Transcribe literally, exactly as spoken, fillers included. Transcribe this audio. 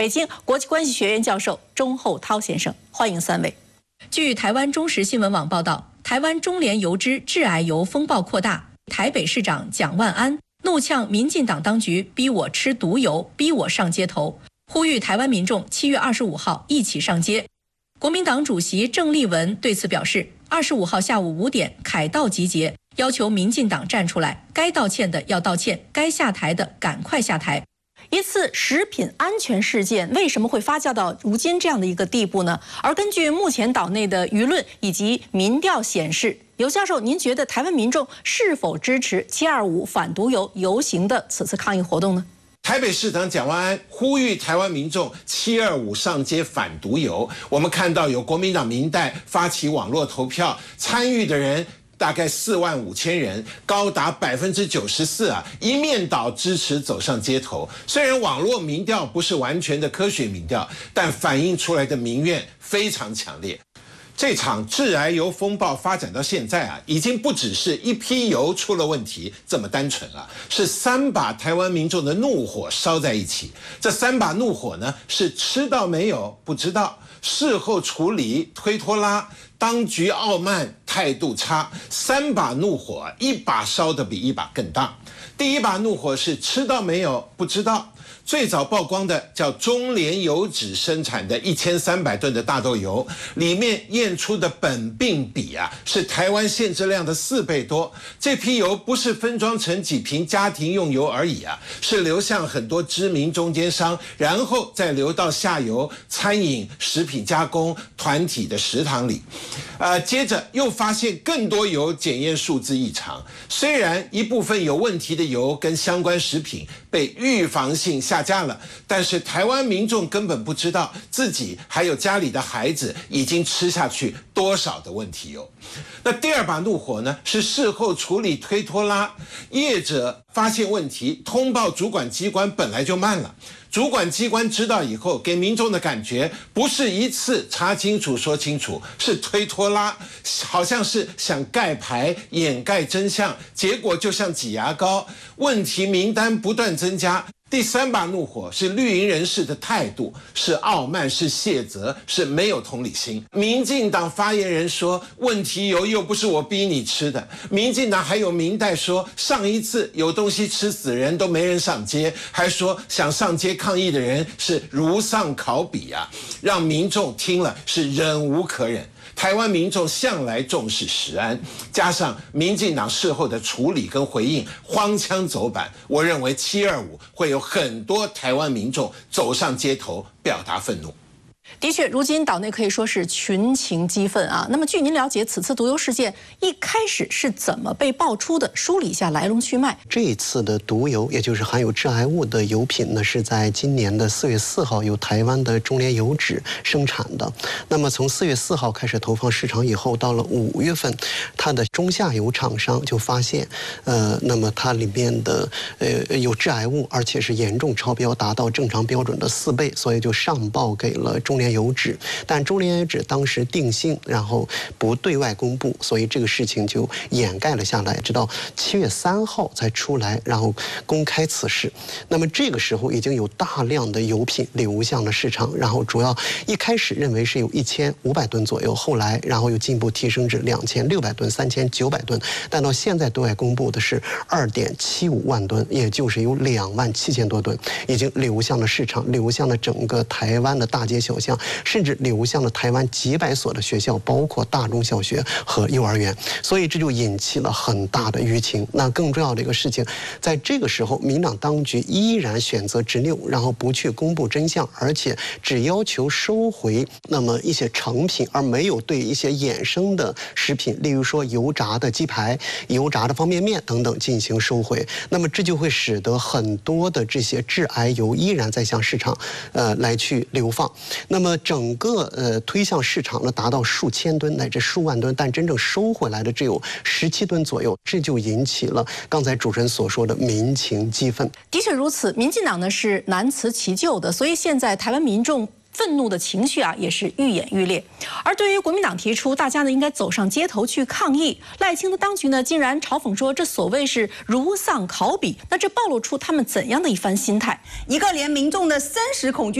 北京国际关系学院教授钟厚涛先生。欢迎三位。据台湾中时新闻网报道，台湾中联油脂致癌油风暴扩大，台北市长蒋万安怒呛民进党当局逼我吃毒油，逼我上街头，呼吁台湾民众七月二十五号一起上街。国民党主席郑丽文对此表示，二十五号下午五点凯道集结，要求民进党站出来，该道歉的要道歉，该下台的赶快下台。一次食品安全事件为什么会发酵到如今这样的一个地步呢？而根据目前岛内的舆论以及民调显示，尤教授，您觉得台湾民众是否支持七二五反毒油游行的此次抗议活动呢？ 台北市长蒋万安呼吁台湾民众七二五上街反毒油。我们看到有国民党民代发起网络投票，参与的人大概四万五千人，高达百分之九十四啊，一面倒支持走上街头。虽然网络民调不是完全的科学民调，但反映出来的民怨非常强烈。这场致癌油风暴发展到现在啊，已经不只是一批油出了问题这么单纯了，是三把台湾民众的怒火烧在一起。这三把怒火呢，是吃到没有不知道，事后处理推拖拉，当局傲慢，态度差。三把怒火，一把烧得比一把更大。第一把怒火是吃到没有不知道。最早曝光的叫中联油脂生产的一千三百吨的大豆油，里面验出的苯并比啊，是台湾限制量的四倍多。这批油不是分装成几瓶家庭用油而已啊，是流向很多知名中间商，然后再流到下游餐饮、食品加工团体的食堂里。呃，接着又发现更多油检验数字异常，虽然一部分有问题的油跟相关食品被预防性下架了，但是台湾民众根本不知道自己还有家里的孩子已经吃下去多少的问题油。那第二把怒火呢，是事后处理推拖拉，业者发现问题，通报主管机关本来就慢了。主管机关知道以后，给民众的感觉不是一次查清楚说清楚，是推拖拉，好像是想盖牌掩盖真相，结果就像挤牙膏，问题名单不断增加。第三把怒火是绿营人士的态度，是傲慢，是卸责，是没有同理心。民进党发言人说，问题油又不是我逼你吃的。民进党还有民代说，上一次有东西吃死人都没人上街，还说想上街抗议的人是如丧考妣啊，让民众听了是忍无可忍。台湾民众向来重视食安，加上民进党事后的处理跟回应荒腔走板，我认为七二五会有很多台湾民众走上街头表达愤怒。 的确，如今岛内可以说是群情激愤啊。那么，据您了解，此次毒油事件一开始是怎么被爆出的？梳理一下来龙去脉。 这一次的毒油，也就是含有致癌物的油品呢，是在今年的四月四号由台湾的中联油脂生产的。那么从四月四号开始投放市场以后，到了五月份，它的中下游厂商就发现，呃，那么它里面的呃有致癌物，而且是严重超标，达到正常标准的四倍，所以就上报给了中联油脂。但中联油脂当时定性，然后不对外公布，所以这个事情就掩盖了下来，直到七月三号才出来，然后公开此事。那么这个时候已经有大量的油品流向了市场，然后主要一开始认为是有一千五百吨左右，后来然后又进一步提升至两千六百吨、三千九百吨，但到现在对外公布的是二点七五万吨，也就是有两万七千多吨已经流向了市场，流向了整个台湾的大街小巷，甚至流向了台湾几百所的学校，包括大中小学和幼儿园，所以这就引起了很大的舆情。那更重要的一个事情，在这个时候，民党当局依然选择执拗，然后不去公布真相，而且只要求收回那么一些成品，而没有对一些衍生的食品，例如说油炸的鸡排、油炸的方便面等等进行收回。那么这就会使得很多的这些致癌油依然在向市场呃来去流放。那么整个呃推向市场呢，达到数千吨乃至数万吨，但真正收回来的只有十七吨左右，这就引起了刚才主持人所说的民情激愤。 的确如此，民进党呢是难辞其咎的，所以现在台湾民众愤怒的情绪啊也是愈演愈烈。而对于国民党提出大家呢应该走上街头去抗议，赖清德当局呢竟然嘲讽说这所谓是如丧考妣，那这暴露出他们怎样的一番心态？ 一个连民众的生死恐惧